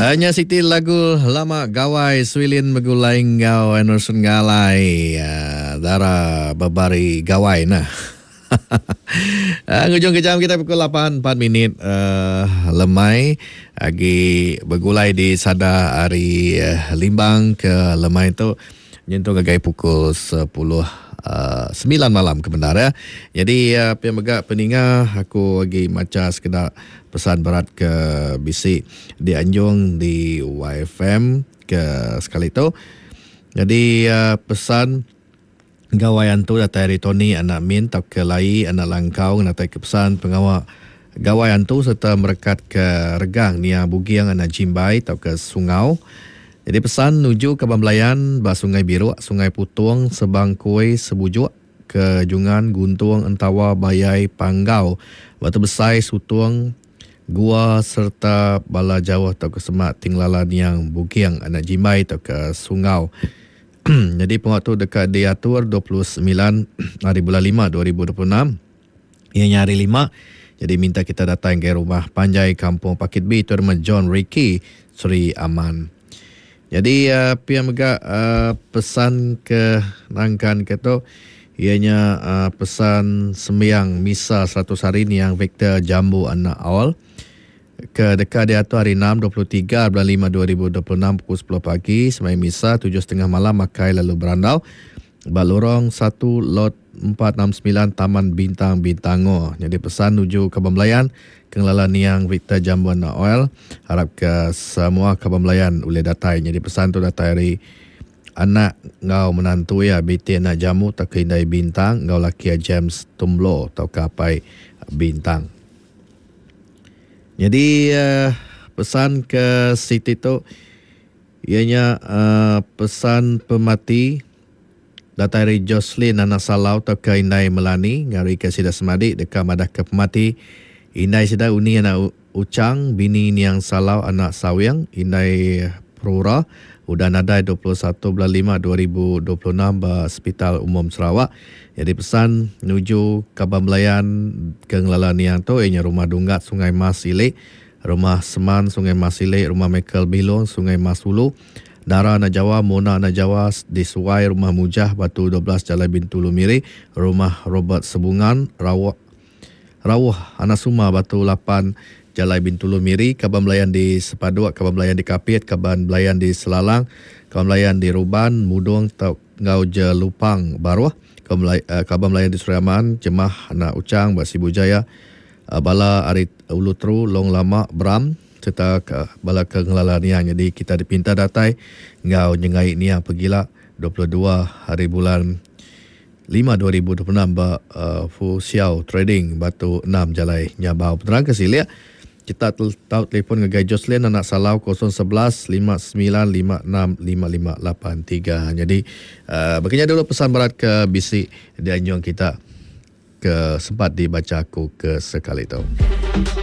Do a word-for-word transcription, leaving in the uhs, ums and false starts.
Hanya Siti lagu lama gawai Swilin megulai ngau Emerson galai ya, Dara babari gawai nah. uh, Ngujung kejam kita pukul lapan empat minit uh, lemai lagi begulai di Sada hari uh, Limbang ke lemai itu nyentuh gagai pukul sepuluh uh, sembilan malam kebenar ya. Jadi uh, yang megak peninga aku lagi maca sekedar pesan berat ke B C di Anjung di Y F M ke sekali itu. Jadi uh, pesan gawayan tu datai dari Tony anak Min tak ke lai anak langkau datai ke pesan pengawal gawayan tu serta merekat ke regang nia bugiang anak Jimbai tak ke Sungau. Jadi pesan nuju ke Bambelayan bah Sungai Biru, Sungai Putung, Sebang Kuih, Sebujuk, ke Jungan, Guntung, Entawa, Bayai, Panggau, Batu Besai, Sutung, Gua serta Bala Jawa atau ke Semak Tinglalan yang Bukiang anak Jimbai atau ke Sungau. Jadi pengwaktu dekat diatur dua puluh sembilan hari bulan lima dua ribu dua puluh enam. Ianya hari lima. Jadi minta kita datang ke rumah Panjai Kampung Pakit B Tuan John Ricky Sri Aman. Jadi uh, pihak megak uh, pesan ke nangkan keto ianya uh, pesan sembiang misa seratus hari ni yang Victor Jambu anak awal ke dekat dia tu hari enam dua puluh tiga bulan lima dua ribu dua puluh enam pukul sepuluh pagi sembahyang misa tujuh tiga puluh malam makai lalu berandau balorong satu lot empat enam sembilan Taman Bintang Bintango. Jadi pesan nuju ke Bambelayan Kengelalan yang Victor Jambuan Oil harap ke semua ke Bambelayan boleh datai. Jadi pesan tu datai dari anak ngau menantu ya binti anak jamu tak keindai bintang ngau laki James Tumblo atau kapai bintang. Jadi uh, pesan ke Siti tu ianya uh, pesan pemati datai dari Jocelyn anak Salau atau ke Indai Melani ngari ke Sida Semadi dekat madah ke pemati Indai Sida Uni anak Ucang bini Niang Salau anak Sawyang Indai Prura udah nadai dua puluh satu bulan lima dua ribu dua puluh enam di Hospital Umum Sarawak. Jadi pesan menuju ke Bambelayan ke Ngelalan yang tu ianya rumah Dunggat Sungai Mas Silik, rumah Seman Sungai Mas Silik, rumah Michael Bilong Sungai Mas Hulu, Dara anak Jawa, Mona anak Jawa di Suai, rumah Mujah Batu dua belas Jalan Bintulu Miri, rumah Robert Sebungan, Rawah Rawah anak Suma Batu lapan Jalai Bintulu Miri, Kaban Belayan di Sepaduak, Kaban Belayan di Kapit, Kaban Belayan di Selalang, Kaban Belayan di Ruban, Mudung, Ngau Je Lupang, Baruah, Kaban Belayan di Suriaman, Jemah anak Ucang, Basibu Jaya, Bala Arit Ulutru, Long Lama, Bram, serta Bala Kengelalanian. Jadi kita dipinta datai Ngau Nyengai Niang Pegila dua puluh dua hari bulan lima dua ribu dua puluh enam ba uh, Fu Xiao Trading Batu enam Jalai Nyabau. Penerang ke Silia. Kita tahu telefon ngegai Jocelyn anak Salau kosong sebelas lima sembilan lima enam lima lima lapan tiga. Jadi uh, begini dulu pesan berat ke B C di Anjung kita ke sempat dibaca aku ke sekali itu.